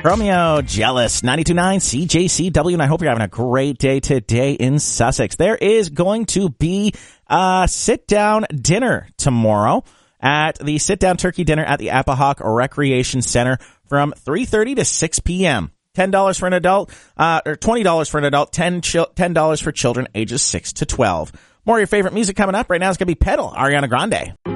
Romeo, Jealous, 92.9 CJCW, and I hope you're having a great day today in Sussex. There is going to be a sit-down dinner tomorrow at the sit-down turkey dinner at the Apahawk Recreation Center from 3:30 to 6 p.m. $10 for an adult, or $20 for an adult, $10 for children ages 6 to 12. More of your favorite music coming up. Right now it's going to be Pedal, Ariana Grande.